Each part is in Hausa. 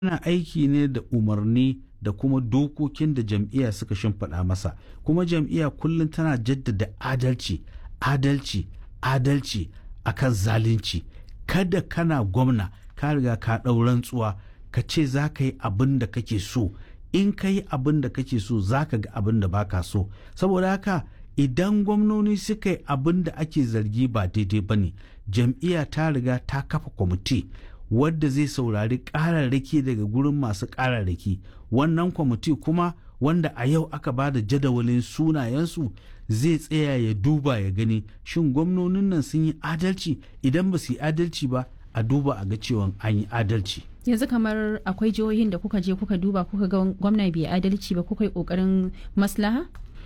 yana aiki ne da umarni da kuma dokokin da jam'iyya suka shimfiɗa masa, kuma jam'iyya kullum tana jaddada adalci adalci adalci akan zalunci. Kada kana gwamna ka riga ka ɗau rantsuwa ka ce za ka yi abin da kake so, in ka yi abin da kake so za ka ga abin da baka so. Saboda haka idan gwamnoni suka yi abin da ake zargi ba daidai ba ne, jam'iyya ta riga ta kafa kwamiti wadda zai saurari ƙararraki daga gurin masu ƙararraki. Wannan kwamiti kuma wanda a yau aka ba da jadawalin sunayensu zai tsaya ya duba ya gani shin gwamnonin nan sun yi adalci, idan ba su yi adalci ba a duba a ga cewa an yi adalci. Yanzu kamar akwai jihohin da kuka je kuka duba kuka ga gwamna bai adalci ba, kuka yi ƙoƙarin maslaha?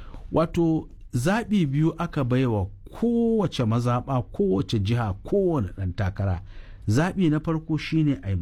Wato zaɓi biyu aka baiwa kowace mazaɓa, kowace jiha, kowane ɗan takara. Zaɓi na farko shine a yi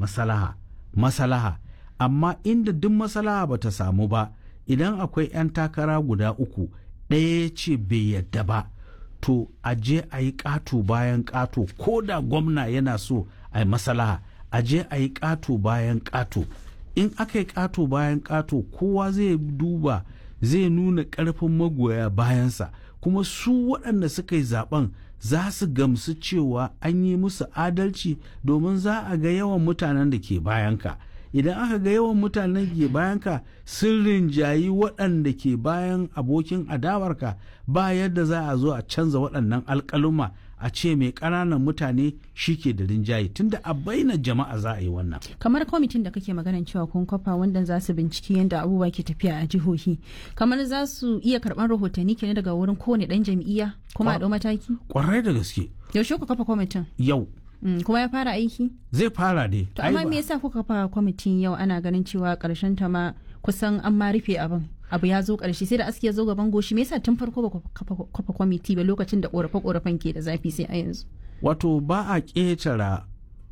masalaha, amma inda duk masalaha ba ta samu ba, idan akwai 'yan takara guda uku ɗaya ce bai yadda ba, to a je a yi ƙato bayan ƙato, ko da gwamna yana so a yi masalaha a je a yi ƙato bayan ƙato. In aka yi ƙato bayan ƙato kowa zai duba, zai nuna ƙarfin magoya bayansa, kuma su waɗanda suka yi zaben za su gamsu cewa an yi musu adalci, domin za a ga yawan mutanen da ke bayanka. Idan aka ga yawan mutanen da ke bayanka sun rinjayi waɗanda ke bayan abokin adawarka, ba yadda za a zo a canza waɗannan alƙaluma a ce mai ƙananan mutane shi ke da rinjaye, tunda a baina jama'a za a yi wannan. Kamar kwamitin da kake maganan cewa kun kafa wanda za su binciki yadda abubuwa ke tafiya a jihohi, kamar za su iya karɓar rahotanni kenan daga wurin kowane ɗan jam'iyya kuma a ɗau mataki? Kwarai da gaske. Yaushe ku kafa kwamitin? Yau. Kuma ya fara aiki? Zai fara dai. To amma me yasa kuka kafa kwamitin yau? Ana ganin cewa ƙarshen ta ma kusan an ma rufe abin. Abu ya zo ƙarshe sai da aski ya zo gaban goshi. Me yasa tun farko ba kafa kwamiti ba lokacin da ƙorafe-ƙorafen ke da zafi sai a yanzu? Wato ba a ƙetara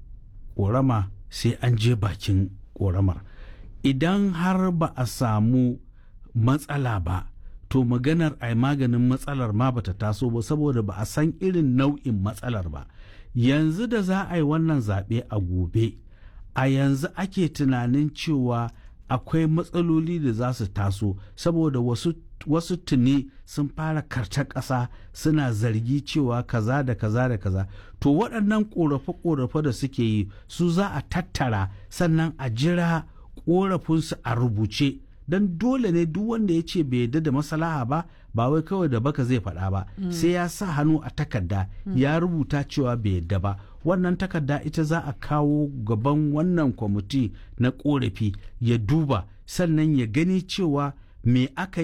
ƙorama sai an je bakin ƙoramar. Idan har ba a samu matsala ba, to maganar a maganin matsalar ma bata taso ba, saboda ba a san irin nau'in matsalar ba. Yanzu da za a yi wannan zaɓe a gobe, a yanzu ake tunanin cewa akwai matsaloli da za su taso, saboda wasu tuni sun fara karta ƙasa suna zargi cewa kaza da kaza da kaza. To waɗannan ƙorafe-ƙorafe da suke yi su za a tattara, sannan a jira ƙorafinsu a rubuce, don dole ne duk wanda ya ce bai yarda da maslaha ba, ba wai kawai da baka zai faɗa ba, sai ya sa hannu a takarda ya rubuta cewa bai yarda ba. Wannan takarda ita za a kawo gaban wannan kwamiti na ƙorafi ya duba, sannan ya gani cewa me aka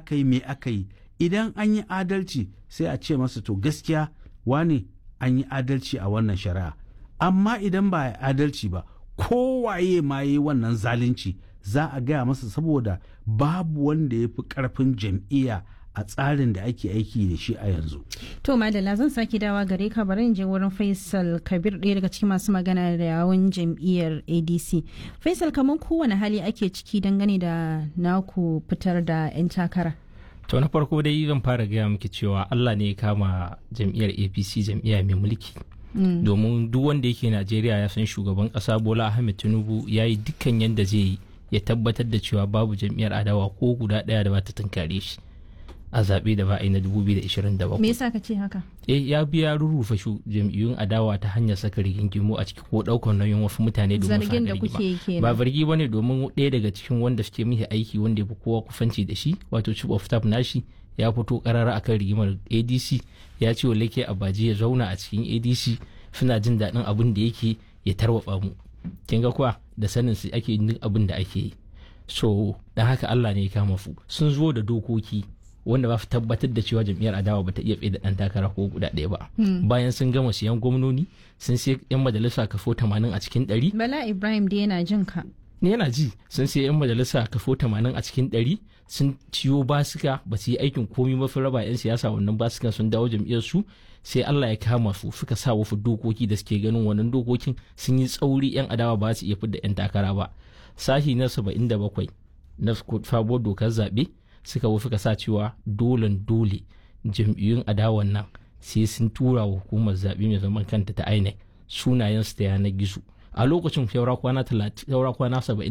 yi. Idan an yi adalci sai a ce masa to gaskiya wane an yi adalci a wannan shari'a, amma idan ba a yi adalci ba, kowaye ma yi wannan zalunci za a gaya masa, saboda babu wanda ya fi ƙarfin jam'iyya a tsarin da ake aiki da shi a yanzu. To Madalla, zan sake dawa gare ka, bari in je wurin Faisal Kabir, ɗaya daga cikin masu magana da yawun jam'iyyar ADC. Faisal, kamar kowane hali ake ciki dangane da naku fitar da 'yan takara? To na farko dai zan fara gaya miki cewa Allah ne ya kama jam'iyyar APC, jam'iyya mai mulki. Domin duk wanda yake Najeriya ya san shugaban ƙasa Bola Ahmed Tinubu ya yi dukkan yadda zai yi ya tabbatar da cewa babu jam'iyyar adawa ko guda ɗaya da ba ta tunkare shi a zaɓe da ba a yi na 2027. Me yasa ka ce haka? Ya biya rurrufa jam'iyyun adawa ta hanyar saka rigingimu a ciki ko ɗaukar nauyin wasu mutane domin zargin da kuke yi kenan. Ba zargi bane, domin ɗaya daga cikin wanda suke mishi aiki wanda ya fi kowa kufanci da shi, wato chief of staff nashi, ya fito karara akan rigimar ADC, ya ce wa Leke Abaji ya zauna a cikin ADC, suna jin daɗin abin da yake ya tarwatsa mu. Kin ga kuwa da sanin su ake yin abin da ake yi. So dan haka Allah ne ya kama su. Sun zo da dokoki wanda ba su tabbatar da cewa jam'iyyar adawa ba ta iya tsaye da ɗan takara ko guda ɗaya ba. Bayan sun gama siyan gwamnoni, sun sai 'yan majalisa kafo 80 a cikin 100. Bala Ibrahim da yana jin ka. Ni yana ji, sun sai 'yan majalisa kafo 80 a cikin 100, sun ciyo basika, ba su yi aikin komi mafi raba 'yan siyasa wannan basikan, sun dawo jam'iyyar su. Sai Allah ya kama su, suka sa wasu dokoki da suke ganin wannan dokokin sun yi tsauri, 'yan adawa ba su iya fidda 'yan takara ba. Sashi na 77 na sabuwar dokar zaɓe suka sa cewa dole jam'iyyun adawan nan sai sun tura wa hukumar zaɓe mai zaman kanta ta INEC sunayen su ta yanar gizo, a lokacin saura kwana 70